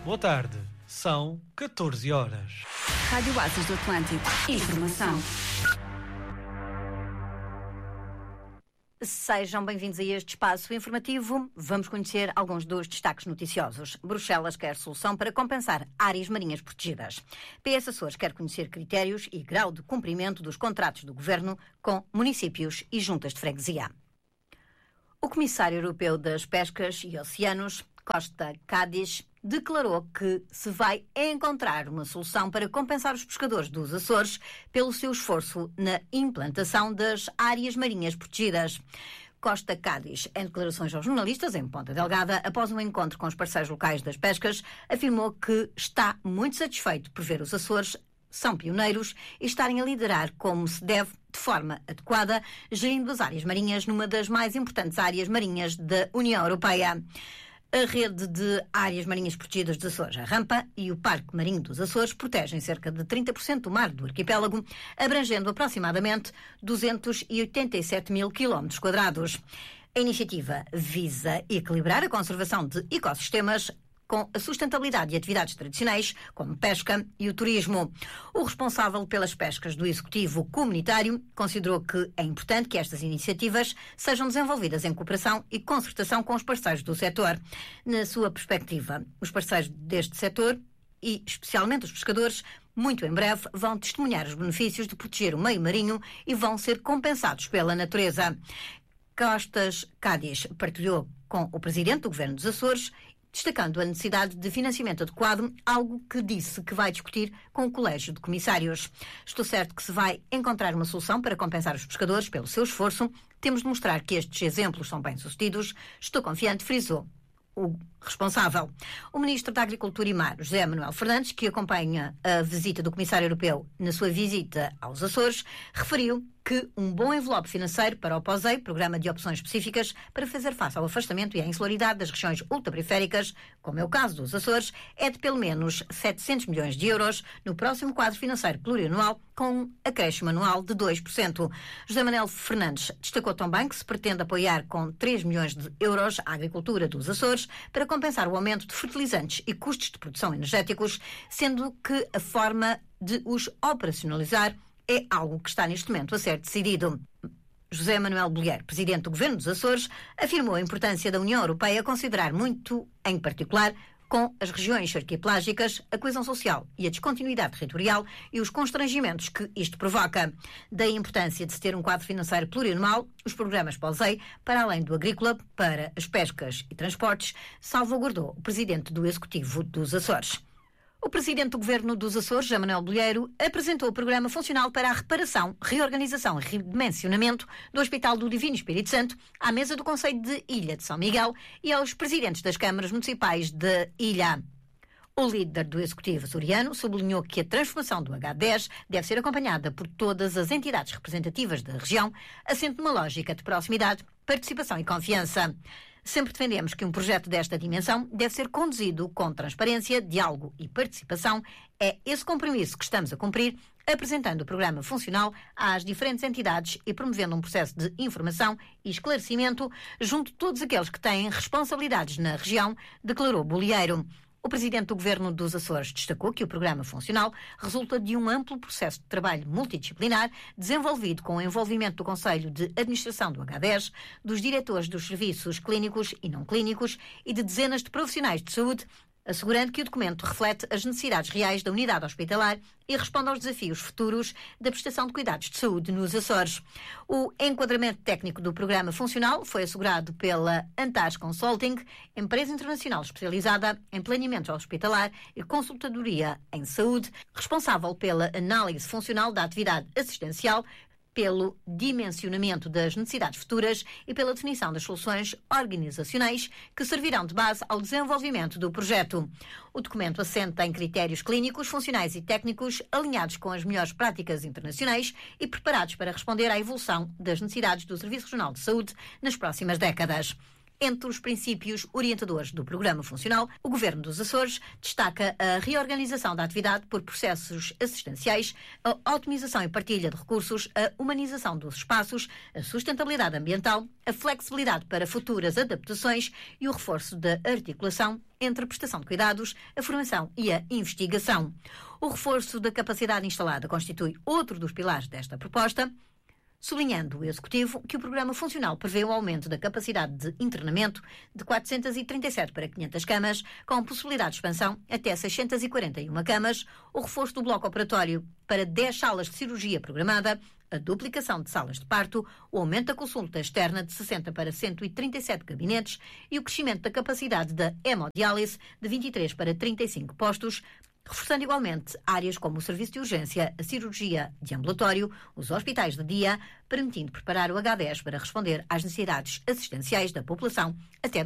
Boa tarde, são 14 horas. Rádio Oásis do Atlântico. Informação. Sejam bem-vindos a este espaço informativo. Vamos conhecer alguns dos destaques noticiosos. Bruxelas quer solução para compensar áreas marinhas protegidas. PS Açores quer conhecer critérios e grau de cumprimento dos contratos do Governo com municípios e juntas de freguesia. O Comissário Europeu das Pescas e Oceanos, Costa Cádiz, declarou que se vai encontrar uma solução para compensar os pescadores dos Açores pelo seu esforço na implantação das áreas marinhas protegidas. Costa Cádiz, em declarações aos jornalistas em Ponta Delgada, após um encontro com os parceiros locais das pescas, afirmou que está muito satisfeito por ver os Açores são pioneiros e estarem a liderar como se deve, de forma adequada, gerindo as áreas marinhas numa das mais importantes áreas marinhas da União Europeia. A rede de áreas marinhas protegidas dos Açores, a Rampa, e o Parque Marinho dos Açores protegem cerca de 30% do mar do arquipélago, abrangendo aproximadamente 287 mil quilómetros quadrados. A iniciativa visa equilibrar a conservação de ecossistemas com a sustentabilidade e atividades tradicionais, como pesca e o turismo. O responsável pelas pescas do Executivo Comunitário considerou que é importante que estas iniciativas sejam desenvolvidas em cooperação e concertação com os parceiros do setor. Na sua perspectiva, os parceiros deste setor, e especialmente os pescadores, muito em breve vão testemunhar os benefícios de proteger o meio marinho e vão ser compensados pela natureza. Costas Cádiz partilhou com o Presidente do Governo dos Açores, destacando a necessidade de financiamento adequado, algo que disse que vai discutir com o Colégio de Comissários. Estou certo que se vai encontrar uma solução para compensar os pescadores pelo seu esforço. Temos de mostrar que estes exemplos são bem-sucedidos. Estou confiante, frisou o responsável. O Ministro da Agricultura e Mar, José Manuel Fernandes, que acompanha a visita do Comissário Europeu na sua visita aos Açores, referiu que um bom envelope financeiro para o POSEI, Programa de Opções Específicas, para fazer face ao afastamento e à insularidade das regiões ultraperiféricas, como é o caso dos Açores, é de pelo menos 700 milhões de euros no próximo quadro financeiro plurianual, com um acréscimo anual de 2%. José Manuel Fernandes destacou também que se pretende apoiar com 3 milhões de euros a agricultura dos Açores para compensar o aumento de fertilizantes e custos de produção energéticos, sendo que a forma de os operacionalizar é algo que está neste momento a ser decidido. José Manuel Bolheiro, Presidente do Governo dos Açores, afirmou a importância da União Europeia considerar muito, em particular, com as regiões arquipelágicas, a coesão social e a descontinuidade territorial e os constrangimentos que isto provoca. Daí a importância de se ter um quadro financeiro plurianual, os programas POSEI, para além do agrícola, para as pescas e transportes, salvaguardou o Presidente do Executivo dos Açores. O Presidente do Governo dos Açores, José Manuel Bolheiro, apresentou o programa funcional para a reparação, reorganização e redimensionamento do Hospital do Divino Espírito Santo à mesa do Conselho de Ilha de São Miguel e aos presidentes das câmaras municipais de Ilha. O líder do Executivo açoriano sublinhou que a transformação do H10 deve ser acompanhada por todas as entidades representativas da região, assente numa lógica de proximidade, participação e confiança. Sempre defendemos que um projeto desta dimensão deve ser conduzido com transparência, diálogo e participação. É esse compromisso que estamos a cumprir, apresentando o programa funcional às diferentes entidades e promovendo um processo de informação e esclarecimento junto de todos aqueles que têm responsabilidades na região, declarou Bolheiro. O Presidente do Governo dos Açores destacou que o programa funcional resulta de um amplo processo de trabalho multidisciplinar desenvolvido com o envolvimento do Conselho de Administração do H10, dos diretores dos serviços clínicos e não clínicos e de dezenas de profissionais de saúde, assegurando que o documento reflete as necessidades reais da unidade hospitalar e responde aos desafios futuros da prestação de cuidados de saúde nos Açores. O enquadramento técnico do programa funcional foi assegurado pela Antares Consulting, empresa internacional especializada em planeamento hospitalar e consultadoria em saúde, responsável pela análise funcional da atividade assistencial, pelo dimensionamento das necessidades futuras e pela definição das soluções organizacionais que servirão de base ao desenvolvimento do projeto. O documento assenta em critérios clínicos, funcionais e técnicos alinhados com as melhores práticas internacionais e preparados para responder à evolução das necessidades do Serviço Regional de Saúde nas próximas décadas. Entre os princípios orientadores do Programa Funcional, o Governo dos Açores destaca a reorganização da atividade por processos assistenciais, a otimização e partilha de recursos, a humanização dos espaços, a sustentabilidade ambiental, a flexibilidade para futuras adaptações e o reforço da articulação entre a prestação de cuidados, a formação e a investigação. O reforço da capacidade instalada constitui outro dos pilares desta proposta, sublinhando o Executivo que o Programa Funcional prevê um aumento da capacidade de internamento de 437 para 500 camas, com possibilidade de expansão até 641 camas, o reforço do bloco operatório para 10 salas de cirurgia programada, a duplicação de salas de parto, o aumento da consulta externa de 60 para 137 gabinetes e o crescimento da capacidade da hemodiálise de 23 para 35 postos, reforçando igualmente áreas como o serviço de urgência, a cirurgia de ambulatório, os hospitais de dia, permitindo preparar o H10 para responder às necessidades assistenciais da população até